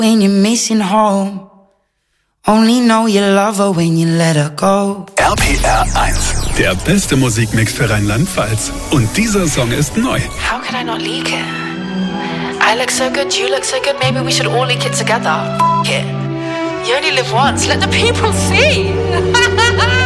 when you're missing home. Only know you love her when you let her go. RPR 1, der beste Musikmix für Rheinland-Pfalz. Und dieser Song ist neu. How can I not leak it? I look so good, you look so good, maybe we should all leak it together. F*** it. You only live once, let the people see.